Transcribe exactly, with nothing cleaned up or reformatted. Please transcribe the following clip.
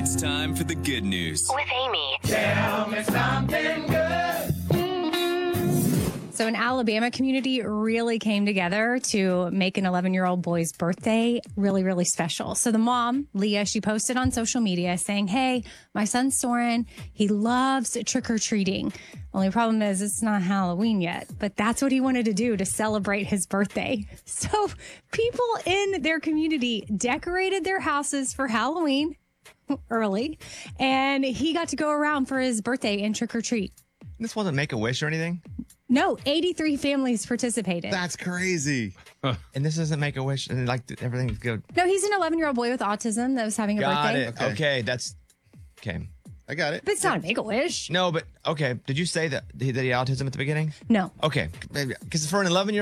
It's time for the good news. With Amy. Tell me something good. So an Alabama community really came together to make an eleven-year-old boy's birthday really, really special. So the mom, Leah, she posted on social media saying, hey, my son Soren, he loves trick-or-treating. Only problem is it's not Halloween yet, but that's what he wanted to do to celebrate his birthday. So people in their community decorated their houses for Halloween early, and he got to go around for his birthday and trick-or-treat. This wasn't Make-A-Wish or anything? No, eighty-three families participated. That's crazy. And this isn't Make-A-Wish, and like everything's good. No, he's an eleven-year-old boy with autism that was having a Got birthday. it. Okay. okay, that's okay. I got it. But it's not a Make-A-Wish. No, but okay. Did you say that he, that he had autism at the beginning? No. Okay, because for an eleven-year-old